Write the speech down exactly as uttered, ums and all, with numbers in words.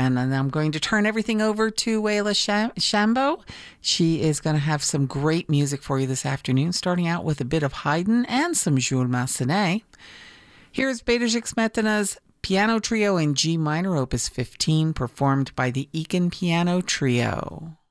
And then I'm going to turn everything over to Wayla Sham- Shambo. She is going to have some great music for you this afternoon, starting out with a bit of Haydn and some Jules Massenet. Here's Bedřich Smetana's Piano Trio in G minor, opus fifteen, performed by the Eakin Piano Trio.